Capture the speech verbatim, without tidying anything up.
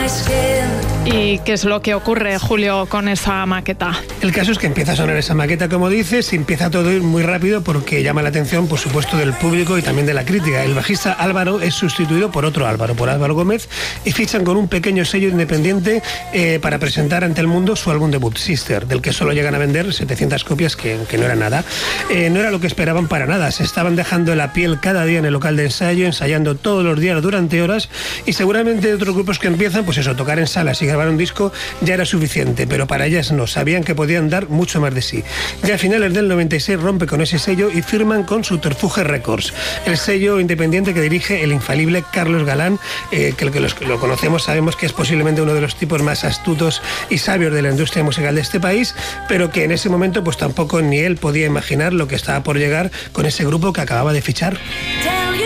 ¿Y qué es lo que ocurre, Julio, con esa maqueta? El caso es que empieza a sonar esa maqueta, como dices, y empieza todo a ir muy rápido porque llama la atención, por supuesto, del público y también de la crítica. El bajista Álvaro es sustituido por otro Álvaro, por Álvaro Gómez, y fichan con un pequeño sello independiente eh, para presentar ante el mundo su álbum debut, Sister, del que solo llegan a vender setecientas copias, que, que no era nada. Eh, no era lo que esperaban para nada. Se estaban dejando la piel cada día en el local de ensayo, ensayando todos los días durante horas, y seguramente otros grupos que empiezan, pues eso, tocar en salas y grabar un disco ya era suficiente, pero para ellas no, sabían que podían dar mucho más de sí. Ya a finales del noventa y seis rompe con ese sello y firman con Subterfuge Records, el sello independiente que dirige el infalible Carlos Galán, eh, que, que los que lo conocemos sabemos que es posiblemente uno de los tipos más astutos y sabios de la industria musical de este país, pero que en ese momento pues tampoco ni él podía imaginar lo que estaba por llegar con ese grupo que acababa de fichar.